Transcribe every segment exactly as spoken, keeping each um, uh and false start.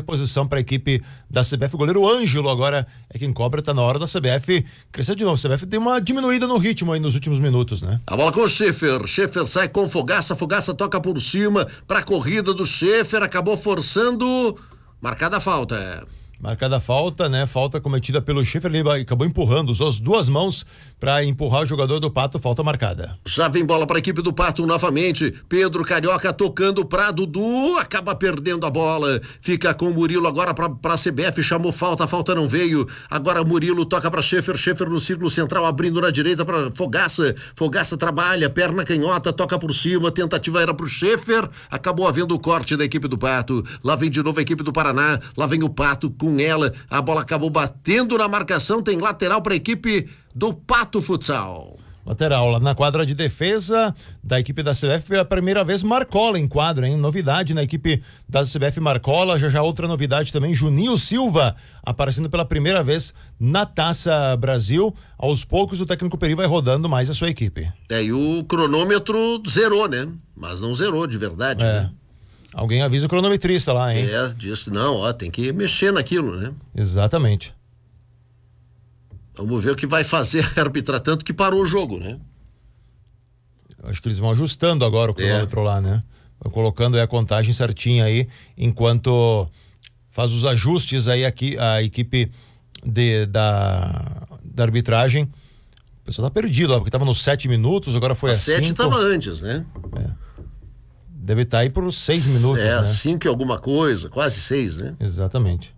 reposição para a equipe da C B F. O goleiro Ângelo agora é quem cobra, tá na hora da C B F crescer de novo. A C B F tem uma diminuída no ritmo aí nos últimos minutos, né? A bola com o Schiffer, Schiffer sai com Fogaça, Fogaça toca por cima pra corrida do Schiffer, acabou forçando, marcada a falta. Marcada a falta, né? Falta cometida pelo Schiffer, ele acabou empurrando, usou as duas mãos para empurrar o jogador do Pato, falta marcada. Já vem bola para a equipe do Pato novamente, Pedro Carioca tocando pra Dudu, acaba perdendo a bola, fica com o Murilo agora pra, pra C B F, chamou falta, a falta não veio, agora Murilo toca pra Schiffer, Schiffer no círculo central, abrindo na direita pra Fogaça, Fogaça trabalha, perna canhota, toca por cima, tentativa era pro Schiffer, acabou havendo o corte da equipe do Pato, lá vem de novo a equipe do Paraná, lá vem o Pato com com ela, a bola acabou batendo na marcação, tem lateral para a equipe do Pato Futsal. Lateral, lá na quadra de defesa da equipe da C B F, pela primeira vez Marcola em quadra, hein? Novidade na equipe da C B F Marcola, já já outra novidade também, Juninho Silva aparecendo pela primeira vez na Taça Brasil. Aos poucos o técnico Peri vai rodando mais a sua equipe. É, e o cronômetro zerou, né? Mas não zerou de verdade, é. né? Alguém avisa o cronometrista lá, hein? É, disse, não, ó, tem que mexer naquilo, né? Exatamente. Vamos ver o que vai fazer a arbitrar, tanto que parou o jogo, né? Acho que eles vão ajustando agora o cronômetro é. lá, né? Vão colocando aí a contagem certinha aí, enquanto faz os ajustes aí aqui, a equipe de, da, da arbitragem. O pessoal tá perdido, ó, porque tava nos sete minutos, agora foi a, a sete cinco. tava antes, né? É. Deve estar aí por seis minutos, é, né? cinco e alguma coisa, quase seis, né? Exatamente.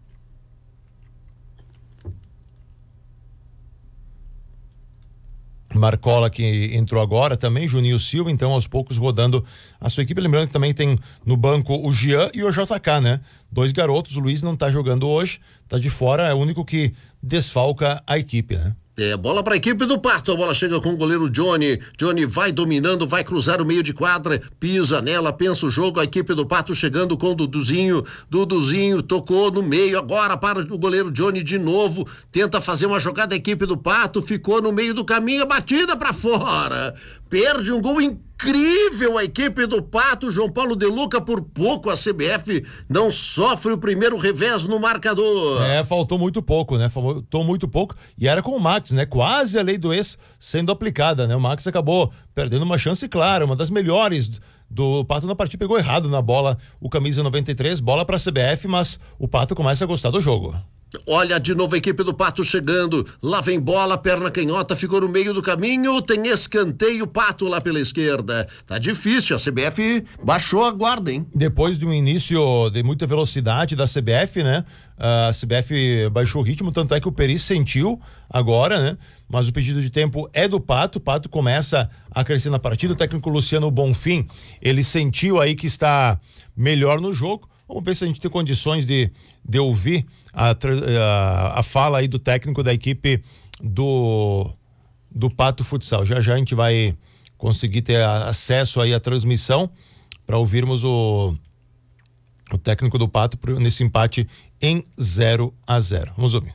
Marcola que entrou agora também, Juninho Silva, então aos poucos rodando a sua equipe, lembrando que também tem no banco o Jean e o J K, né? Dois garotos, o Luiz não tá jogando hoje, tá de fora, é o único que desfalca a equipe, né? É, bola para a equipe do Pato, a bola chega com o goleiro Johnny, Johnny vai dominando, vai cruzar o meio de quadra, pisa nela, pensa o jogo, a equipe do Pato chegando com o Duduzinho, Duduzinho tocou no meio, agora para o goleiro Johnny de novo, tenta fazer uma jogada, a equipe do Pato ficou no meio do caminho, a batida para fora, perde um gol incrível a equipe do Pato, João Paulo De Luca, por pouco a C B F não sofre o primeiro revés no marcador. É, faltou muito pouco, né? Faltou muito pouco e era com o Max, né? Quase a lei do ex sendo aplicada, né? O Max acabou perdendo uma chance clara, uma das melhores do Pato na partida, pegou errado na bola o camisa noventa e três, bola pra C B F, mas o Pato começa a gostar do jogo. Olha de novo a equipe do Pato chegando, lá vem bola, perna canhota, ficou no meio do caminho, tem escanteio, Pato lá pela esquerda, tá difícil, a C B F baixou a guarda, hein? Depois de um início de muita velocidade da C B F, né? A C B F baixou o ritmo, tanto é que o Peri sentiu agora, né? Mas o pedido de tempo é do Pato, o Pato começa a crescer na partida, o técnico Luciano Bonfim, ele sentiu aí que está melhor no jogo. Vamos ver se a gente tem condições de, de ouvir a, a, a fala aí do técnico da equipe do, do Pato Futsal. Já já a gente vai conseguir ter acesso aí à transmissão para ouvirmos o, o técnico do Pato nesse empate em zero a zero. Vamos ouvir.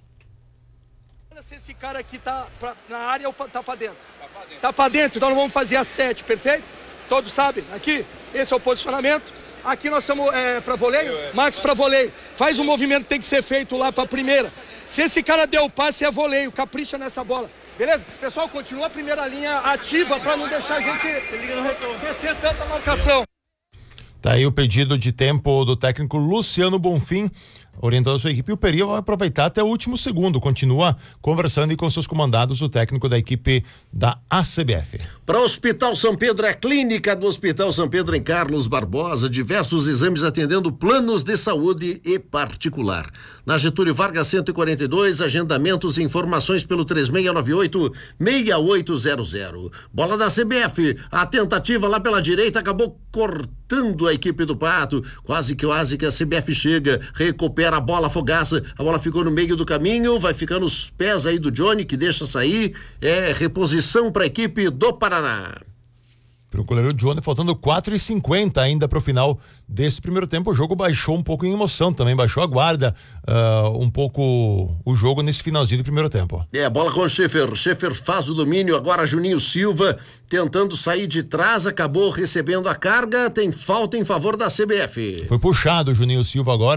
Se esse cara aqui tá pra, na área ou tá pra dentro? Tá pra dentro. Tá pra dentro, então nós vamos fazer a sete, perfeito? Todos sabem? Aqui, esse é o posicionamento. Aqui nós estamos é, para voleio, Max para voleio. Faz o movimento que tem que ser feito lá para primeira. Se esse cara deu o passe, é voleio, capricha nessa bola. Beleza? Pessoal, continua a primeira linha ativa para não deixar a gente descer tanta marcação. Tá aí o pedido de tempo do técnico Luciano Bonfim, orientando a sua equipe. E o Peri vai aproveitar até o último segundo. Continua conversando e com seus comandados, o técnico da equipe da A C B F. Para o Hospital São Pedro, é a clínica do Hospital São Pedro em Carlos Barbosa, diversos exames atendendo planos de saúde e particular. Na Getúlio Vargas cento e quarenta e dois, agendamentos e informações pelo três seis nove oito, seis oito zero zero. Bola da C B F, a tentativa lá pela direita acabou cortando a equipe do Pato, quase que quase que a C B F chega, recupera a bola, Fogaça, a bola ficou no meio do caminho, vai ficar nos pés aí do Johnny, que deixa sair, é reposição para a equipe do Paraná. Para o goleiro Johnny, faltando quatro e cinquenta ainda para o final desse primeiro tempo, o jogo baixou um pouco em emoção também, baixou a guarda uh, um pouco o jogo nesse finalzinho do primeiro tempo. É, bola com o Schiffer, Schiffer faz o domínio, agora Juninho Silva tentando sair de trás, acabou recebendo a carga, tem falta em favor da C B F. Foi puxado o Juninho Silva agora.